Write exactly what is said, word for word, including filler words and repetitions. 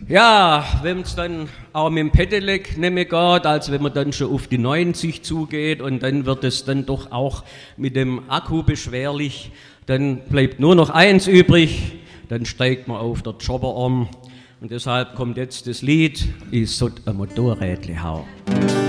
Ja, wenn es dann auch mit dem Pedelec nicht mehr geht, also wenn man dann schon auf die neunzig zugeht und dann wird es dann doch auch mit dem Akku beschwerlich, dann bleibt nur noch eins übrig, dann steigt man auf der Jobber um und deshalb kommt jetzt das Lied, ich sollt ein Motorrädle hauen.